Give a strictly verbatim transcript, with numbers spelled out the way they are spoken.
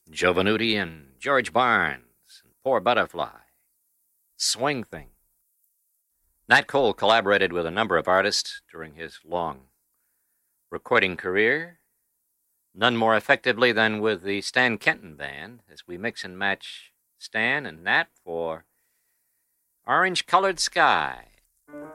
Joe Venuti and George Barnes, and Poor Butterfly, Swing Thing. Nat Cole collaborated with a number of artists during his long recording career, none more effectively than with the Stan Kenton Band, as we mix and match Stan and Nat for Orange Colored Sky.